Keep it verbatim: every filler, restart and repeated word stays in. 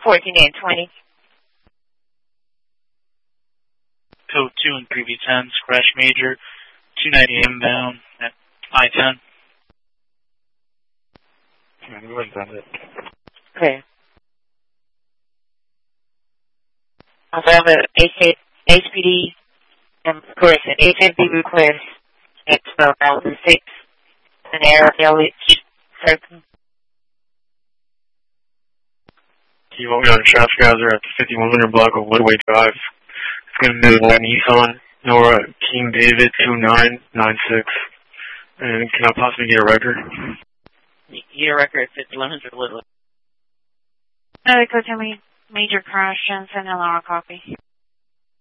fourteen and twenty. Code two and three V ten, Scratch Major, two ninety inbound at I ten. Yeah, go ahead and send it. Okay. Also have a H P D, and of course an H M P request at twelve thousand six, an air L H circle. You want me on traffic hazard at the fifty-one hundred block of Woodway Drive. It's going to be a Nissan Nora King David two nine nine six. And can I possibly get a record? Your record fifty-one hundred Woodway. Uh, go to me. Major crash and send a copy.